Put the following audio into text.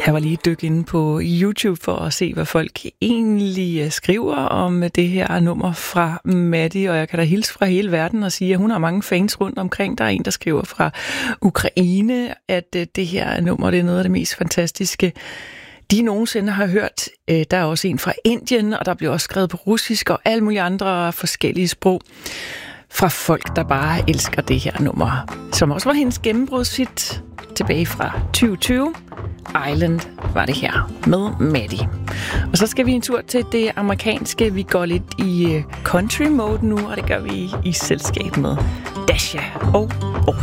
Jeg var lige dykket inde på YouTube for at se, hvad folk egentlig skriver om det her nummer fra Maddie, og jeg kan da hilse fra hele verden og sige, at hun har mange fans rundt omkring. Der er en, der skriver fra Ukraine, at det her nummer det er noget af det mest fantastiske, de nogensinde har hørt. Der er også en fra Indien, og der bliver også skrevet på russisk og alle mulige andre forskellige sprog fra folk, der bare elsker det her nummer, som også var hendes gennembrudshit tilbage fra 2020. Island var det her med Maddie. Og så skal vi en tur til det amerikanske. Vi går lidt i country mode nu, og det gør vi i selskab med Dasha og